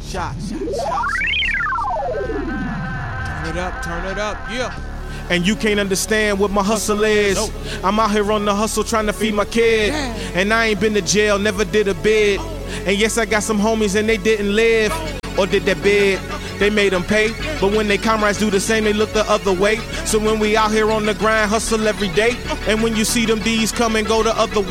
Turn it up, yeah. And you can't understand what my hustle is. Nope. I'm out here on the hustle trying to feed my kid. And I ain't been to jail, never did a bid. And yes, I got some homies and they didn't live or did that bid. They made them pay, but when they comrades do the same, they look the other way. So when we out here on the grind, hustle every day. And when you see them D's come and go the other way.